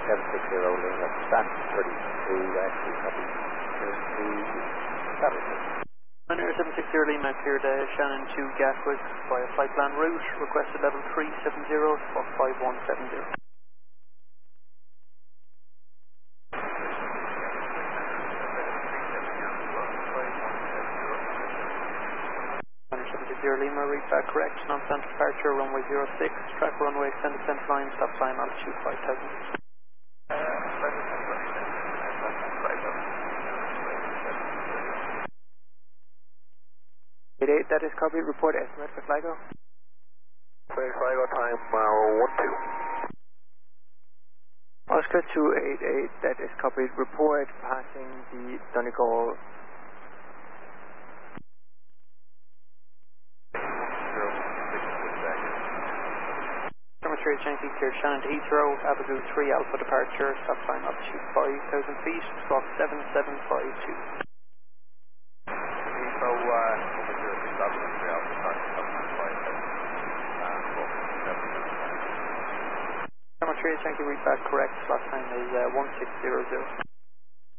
Lima, stand 32, actually copy. Here's the establishment. Ryanair 760 Lima cleared Shannon to Gatwick via flight plan route, requested level 370 for 5170. Lima, read back correct, non-center departure, runway 06, track runway, extended center line, stop sign, altitude 5000. 88, that is copy, report estimate for Sligo. Sligo time, 12. Oscar 288, that is copied, report passing the Donegal. Yankee cleared Shannon to Heathrow, Abigail 3 Alpha departure, stop sign altitude 5000 feet, squawk 7752. Heathrow, Yankee read back correct, slot time is 1600.